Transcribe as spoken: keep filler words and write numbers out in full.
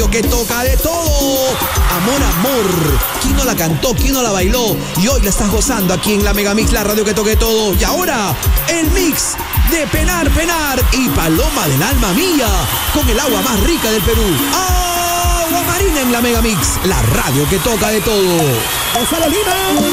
radio que toca de todo. Amor, amor. ¿Quién no la cantó? ¿Quién no la bailó? Y hoy la estás gozando aquí en la Megamix, la radio que toca de todo. Y ahora, el mix de Penar, Penar y Paloma del Alma Mía, con el agua más rica del Perú. Agua Marina en la Megamix, la radio que toca de todo. ¡Gonzalo Lima!